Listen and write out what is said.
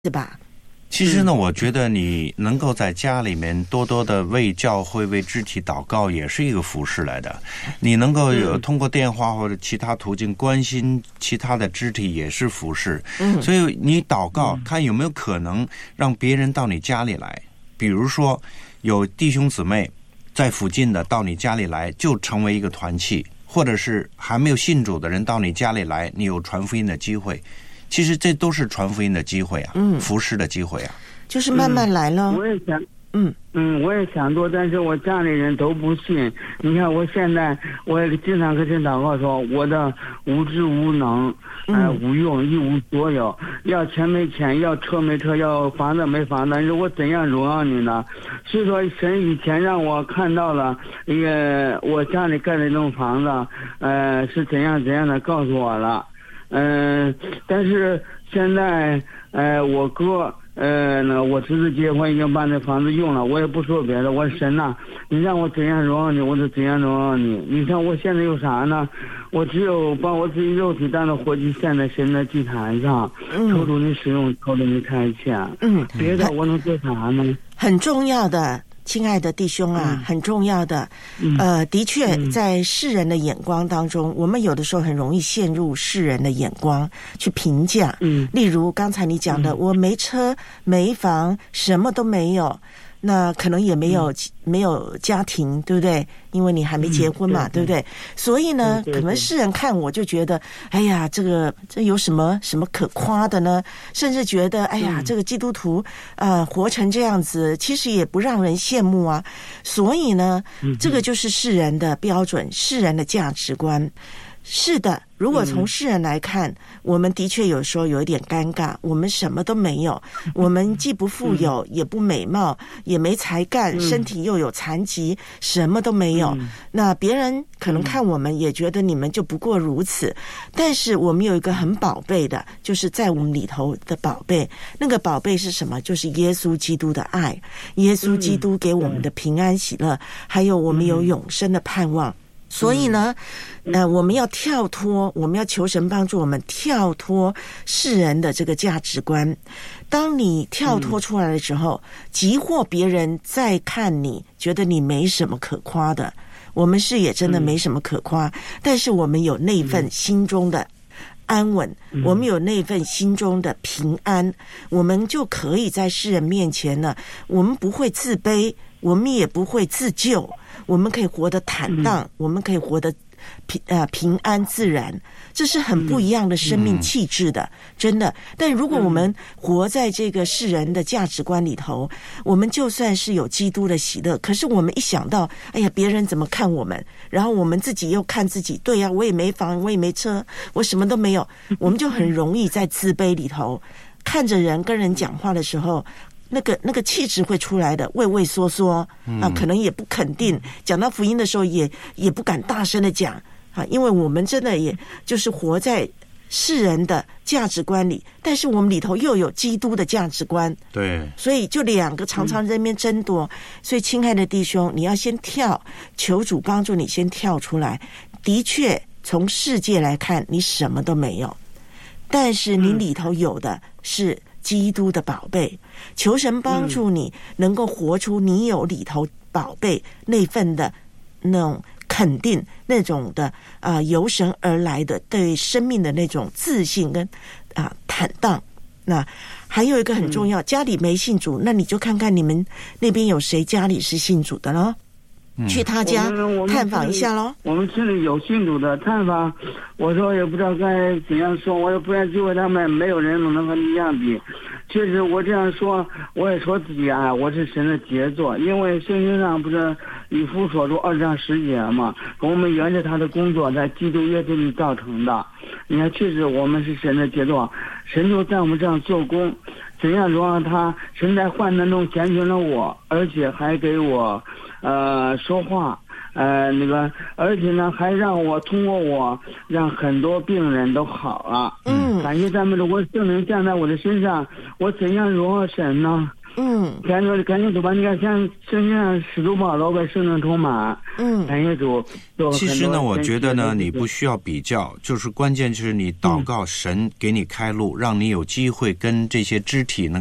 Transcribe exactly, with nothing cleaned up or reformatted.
是吧？ 其实呢，我觉得你能够在家里面多多的为教会、为肢体祷告，也是一个服事来的。你能够有通过电话或者其他途径关心其他的肢体，也是服事。嗯，所以你祷告，看有没有可能让别人到你家里来。比如说，有弟兄姊妹在附近的到你家里来，就成为一个团契，或者是还没有信主的人到你家里来，你有传福音的机会。其实这都是传福音的机会啊，嗯，服事的机会啊， 就是慢慢来了。 嗯、我也想， 嗯嗯，我也想做，但是我家里人都不信。你看，我现在我也经常跟神祷告说，我的无知无能，呃，无用，一无所有，要钱没钱，要车没车，要房子没房子，但是我怎样荣耀你呢？所以说，神以前让我看到了一个我家里盖的那栋房子，呃，是怎样怎样的告诉我了。嗯、呃，但是现在，呃，我哥，呃，那我侄子结婚已经把那房子用了，我也不说别的，我说神呐，你让我怎样荣耀你，我就怎样荣耀你。你看我现在有啥呢？我只有把我自己肉体当作活祭献在神的祭坛上，抽出你使用，抽出你差遣。嗯，别的我能做啥呢？ 很重要的。亲爱的弟兄啊，嗯、很重要的，呃，的确，在世人的眼光当中，嗯、我们有的时候很容易陷入世人的眼光去评价。嗯，例如刚才你讲的，嗯、我没车没房，什么都没有。那可能也没有、嗯、没有家庭，对不对？因为你还没结婚嘛，嗯、对, 对, 对不对？所以呢，对对对可能世人看我就觉得，哎呀，这个这有什么什么可夸的呢？甚至觉得，哎呀，嗯、这个基督徒啊、呃，活成这样子，其实也不让人羡慕啊。所以呢，嗯、这个就是世人的标准，世人的价值观。是的，如果从世人来看，嗯、我们的确有时候有一点尴尬，我们什么都没有，我们既不富有，嗯、也不美貌，也没才干，嗯、身体又有残疾，什么都没有。嗯、那别人可能看我们也觉得你们就不过如此，嗯、但是我们有一个很宝贝的，就是在我们里头的宝贝，那个宝贝是什么？就是耶稣基督的爱，耶稣基督给我们的平安喜乐，嗯、还有我们有永生的盼望。所以呢，呃，我们要跳脱，我们要求神帮助我们跳脱世人的这个价值观。当你跳脱出来的时候，即或别人再看你，觉得你没什么可夸的，我们是也真的没什么可夸，但是我们有那份心中的安稳，我们有那份心中的平安，我们就可以在世人面前呢，我们不会自卑，我们也不会自救。我们可以活得坦荡，嗯、我们可以活得平呃平安自然，这是很不一样的生命气质的，嗯、真的。但如果我们活在这个世人的价值观里头，我们就算是有基督的喜乐，可是我们一想到，哎呀，别人怎么看我们，然后我们自己又看自己，对呀，我也没房，我也没车，我什么都没有，我们就很容易在自卑里头，看着人跟人讲话的时候。那个那个气质会出来的，畏畏缩缩啊，可能也不肯定。讲到福音的时候也，也也不敢大声的讲啊，因为我们真的也就是活在世人的价值观里，但是我们里头又有基督的价值观， 对， 所以就两个常常在那边争夺。嗯、所以，亲爱的弟兄，你要先跳，求主帮助你先跳出来。的确，从世界来看，你什么都没有，但是你里头有的是。基督的宝贝，求神帮助你能够活出你有里头宝贝那份的那种肯定，那种的啊、呃、由神而来的对生命的那种自信跟啊、呃、坦荡。那还有一个很重要，家里没信主，那你就看看你们那边有谁家里是信主的咯。去他家探访一下咯。 我们村里有信主的探访，我说也不知道该怎样说，我也不愿就为他们，没有人能和你一样比。确实我这样说，我也说自己啊，我是神的杰作，因为圣经上不是以弗所书二章十节嘛，我们沿着他的工作在基督耶稣里造成的。你看，确实我们是神的杰作，神就在我们这样做工。怎样荣耀他？神在患难中拣选了我，而且还给我呃说话，呃那个，而且呢还让我通过我让很多病人都好了。嗯，感谢咱们的我圣灵降在我的身上，我怎样荣耀神呢？ 嗯， 赶紧赶紧走吧！你看，像身上使徒保罗被圣灵充满， 嗯， 感谢主。 其实呢，我觉得呢，你不需要比较，就是关键就是你祷告神给你开路，让你有机会跟这些肢体能